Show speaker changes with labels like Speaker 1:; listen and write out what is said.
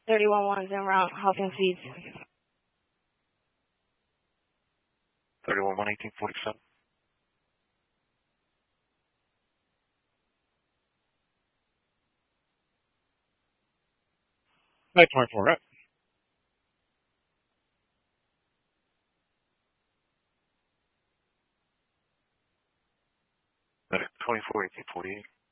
Speaker 1: 31 in route, Hawkins Seeds.
Speaker 2: 31 1847.
Speaker 3: 924, right?
Speaker 2: Medic 24 1848.